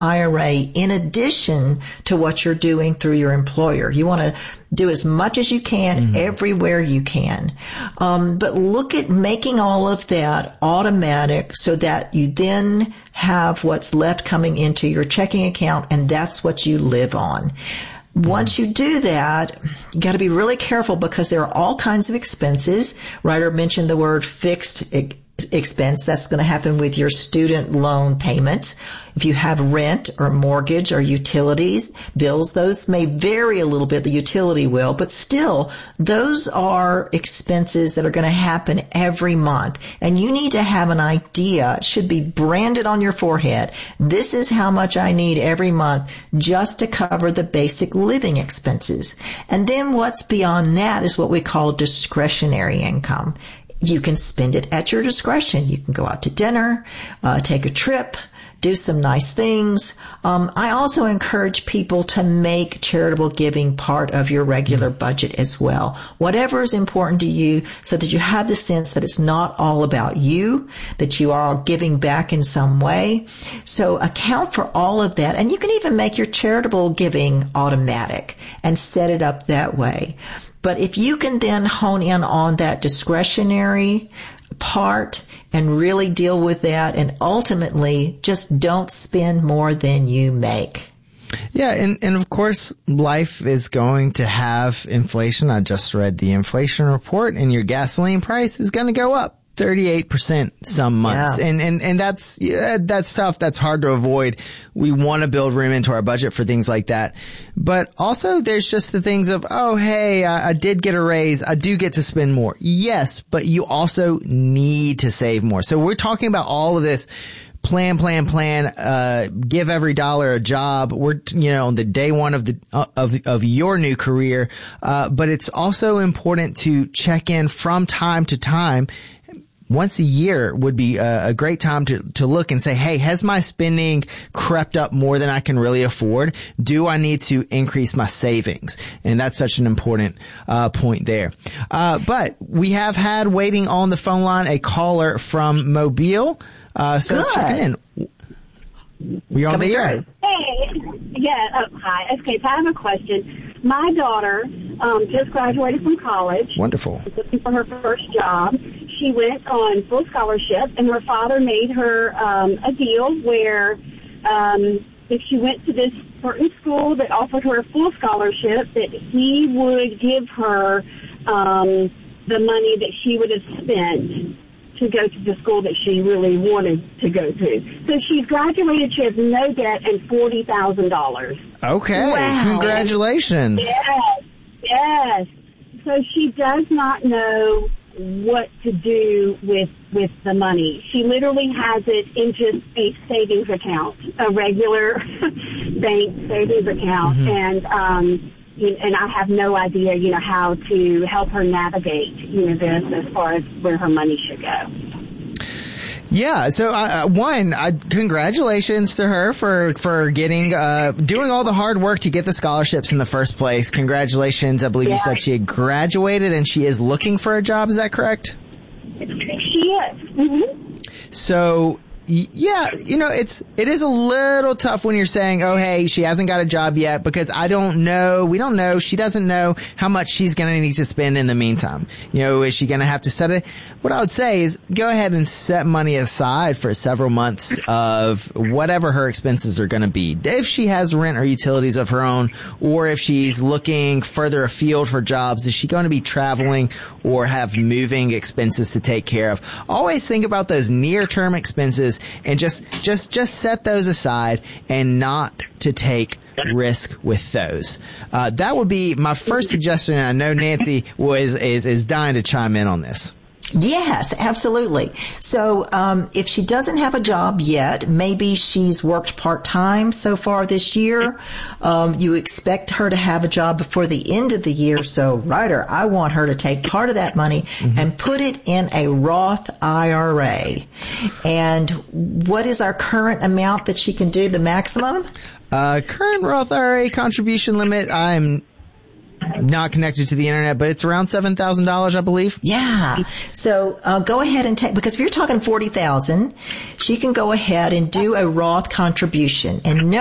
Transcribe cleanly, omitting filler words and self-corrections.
IRA in addition to what you're doing through your employer. You want to do as much as you can everywhere you can. But look at making all of that automatic so that you then have what's left coming into your checking account, and that's what you live on. Once you do that, you got to be really careful because there are all kinds of expenses. Ryder mentioned the word fixed expense. That's going to happen with your student loan payments. If you have rent or mortgage or utilities bills, those may vary a little bit. The utility will, but still, those are expenses that are going to happen every month. And you need to have an idea. It should be branded on your forehead. This is how much I need every month just to cover the basic living expenses. And then what's beyond that is what we call discretionary income. You can spend it at your discretion. You can go out to dinner, take a trip, do some nice things. I also encourage people to make charitable giving part of your regular budget as well. Whatever is important to you so that you have the sense that it's not all about you, that you are giving back in some way. So account for all of that. And you can even make your charitable giving automatic and set it up that way. But if you can then hone in on that discretionary part and really deal with that, and ultimately just don't spend more than you make. Yeah, and of course, life is going to have inflation. I just read the inflation report, and your gasoline price is going to go up 38% some months. Yeah. And that's tough. That's hard to avoid. We want to build room into our budget for things like that. But also there's just the things of, oh, hey, I did get a raise. I do get to spend more. Yes, but you also need to save more. So we're talking about all of this. Plan, give every dollar a job. We're, on the day one of your new career. But it's also important to check in from time to time. Once a year would be a great time to look and say, hey, has my spending crept up more than I can really afford? Do I need to increase my savings? And that's such an important point there. But we have had waiting on the phone line a caller from Mobile. So checking in. We on the air. Hey. Yeah. Hi. Okay. So I have a question. My daughter just graduated from college. Wonderful. She's looking for her first job. She went on full scholarship, and her father made her a deal where if she went to this certain school that offered her a full scholarship, that he would give her the money that she would have spent to go to the school that she really wanted to go to. So she's graduated. She has no debt and $40,000. Okay. Wow. Congratulations. Yes. So she does not know what to do with the money. She literally has it in just a savings account, a regular bank savings account, and I have no idea, how to help her navigate, this as far as where her money should go. Yeah. So, congratulations to her for getting, doing all the hard work to get the scholarships in the first place. Congratulations. I believe you said she had graduated and she is looking for a job. Is that correct? She is. Mm-hmm. So, yeah, it is a little tough when you're saying, oh, hey, she hasn't got a job yet, because we don't know, she doesn't know how much she's going to need to spend in the meantime. Is she going to have to set it? What I would say is go ahead and set money aside for several months of whatever her expenses are going to be. If she has rent or utilities of her own, or if she's looking further afield for jobs, is she going to be traveling or have moving expenses to take care of? Always think about those near-term expenses and just set those aside and not to take risk with those. That would be my first suggestion. I know Nancy is dying to chime in on this. Yes, absolutely. So if she doesn't have a job yet, maybe she's worked part-time so far this year. You expect her to have a job before the end of the year. So, Ryder, I want her to take part of that money and put it in a Roth IRA. And what is our current amount that she can do, the maximum? Current Roth IRA contribution limit, I'm not connected to the internet, but it's around $7,000, I believe. Yeah. So go ahead and take, because if you're talking $40,000, she can go ahead and do a Roth contribution. And